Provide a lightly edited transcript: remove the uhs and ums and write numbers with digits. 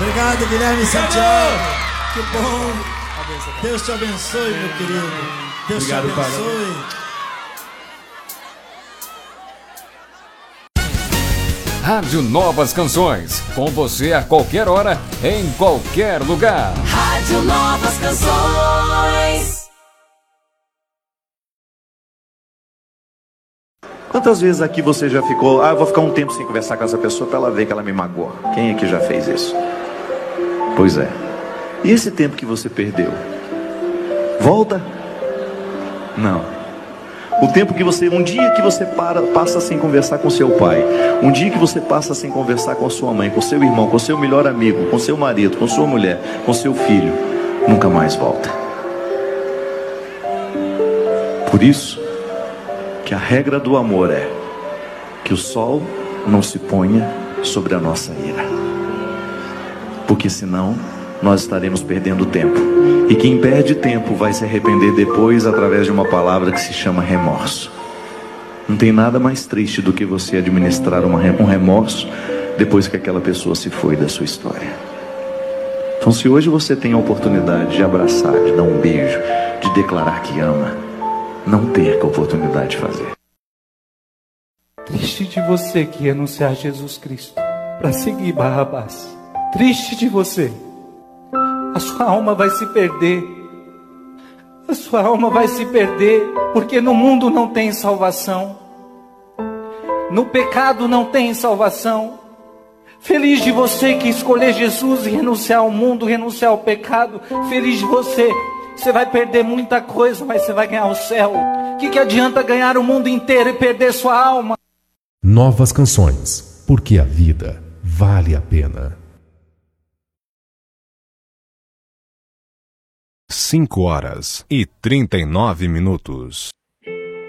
Obrigado, Guilherme Santiago. Que bom. Deus te abençoe, meu querido. Deus te abençoe. Rádio Novas Canções, com você a qualquer hora, em qualquer lugar. Rádio Novas Canções. Quantas vezes aqui você já ficou, eu vou ficar um tempo sem conversar com essa pessoa para ela ver que ela me magoou? Quem aqui já fez isso? Pois é. E esse tempo que você perdeu? Volta? Não. O tempo que você, um dia que você passa sem conversar com seu pai, um dia que você passa sem conversar com a sua mãe, com seu irmão, com seu melhor amigo, com seu marido, com sua mulher, com seu filho, nunca mais volta. Por isso que a regra do amor é que o sol não se ponha sobre a nossa ira, porque senão nós estaremos perdendo tempo. E quem perde tempo vai se arrepender depois através de uma palavra que se chama remorso. Não tem nada mais triste do que você administrar um remorso depois que aquela pessoa se foi da sua história. Então, se hoje você tem a oportunidade de abraçar, de dar um beijo, de declarar que ama, não perca a oportunidade de fazer. Triste de você que renunciar a Jesus Cristo para seguir Barrabás. Triste de você. A sua alma vai se perder. A sua alma vai se perder, porque no mundo não tem salvação. No pecado não tem salvação. Feliz de você que escolher Jesus e renunciar ao mundo, renunciar ao pecado. Feliz de você. Você vai perder muita coisa, mas você vai ganhar o céu. O que adianta ganhar o mundo inteiro e perder sua alma? Novas Canções, porque a vida vale a pena. 5 horas e 39 minutos.